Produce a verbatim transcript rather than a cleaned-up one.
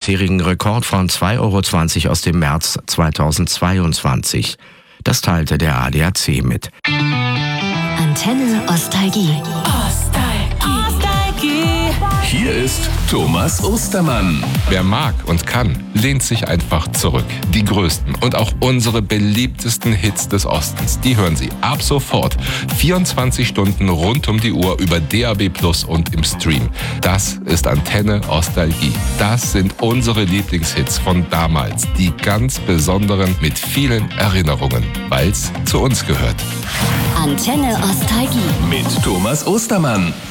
bisherigen Rekord von zwei Euro zwanzig aus dem März zweitausendzweiundzwanzig. Das teilte der A D A C mit. Antenne Ostalgie. Hier ist Thomas Ostermann. Wer mag und kann, lehnt sich einfach zurück. Die größten und auch unsere beliebtesten Hits des Ostens, die hören Sie ab sofort vierundzwanzig Stunden rund um die Uhr über D A B Plus und im Stream. Das ist Antenne Ostalgie. Das sind unsere Lieblingshits von damals, die ganz besonderen mit vielen Erinnerungen, weil's zu uns gehört. Antenne Ostalgie Mit Thomas Ostermann.